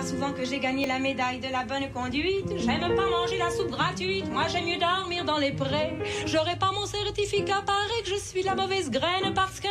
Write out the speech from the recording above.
pas souvent que j'ai gagné la médaille de la bonne conduite. J'aime pas manger la soupe gratuite, moi j'aime mieux dormir dans les prés. J'aurais pas mon certificat, paraît que je suis la mauvaise graine parce que